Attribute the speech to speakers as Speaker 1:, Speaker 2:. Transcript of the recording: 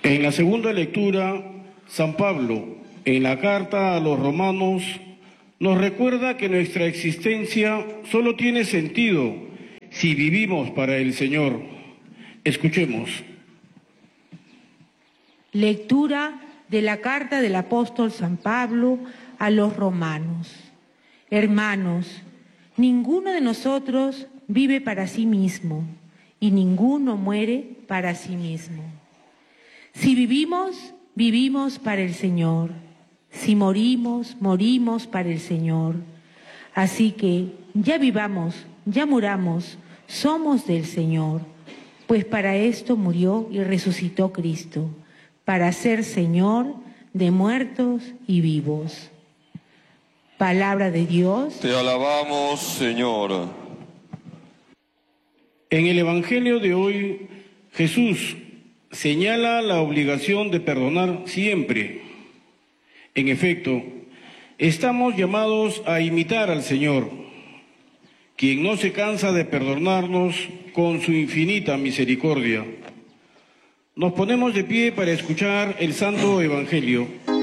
Speaker 1: En la segunda lectura, San Pablo, en la carta a los romanos, nos recuerda que nuestra existencia solo tiene sentido si vivimos para el Señor. Escuchemos.
Speaker 2: Lectura de la carta del apóstol San Pablo a los romanos. Hermanos, ninguno de nosotros vive para sí mismo y ninguno muere para sí mismo. Si vivimos, vivimos para el Señor. Si morimos, morimos para el Señor. Así que ya vivamos, ya muramos, somos del Señor, pues para esto murió y resucitó Cristo, para ser Señor de muertos y vivos. Palabra de Dios.
Speaker 3: Te alabamos, Señor.
Speaker 1: En el Evangelio de hoy, Jesús señala la obligación de perdonar siempre. En efecto, estamos llamados a imitar al Señor, quien no se cansa de perdonarnos con su infinita misericordia. Nos ponemos de pie para escuchar el Santo Evangelio.